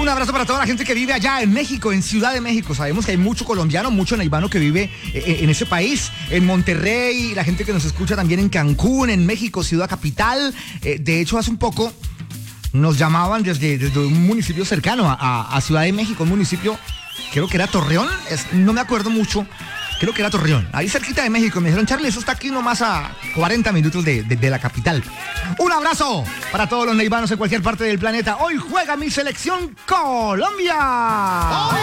Un abrazo para toda la gente que vive allá en México, en Ciudad de México. Sabemos que hay mucho colombiano, mucho neibano que vive en ese país, en Monterrey, la gente que nos escucha también en Cancún, en México, ciudad capital. De hecho, hace un poco nos llamaban desde un municipio cercano a Ciudad de México, un municipio, creo que era Torreón, no me acuerdo mucho. Creo que era Torreón, ahí cerquita de México. Me dijeron, Charlie, eso está aquí nomás a 40 minutos de la capital. Un abrazo para todos los neivanos en cualquier parte del planeta. Hoy juega mi selección Colombia.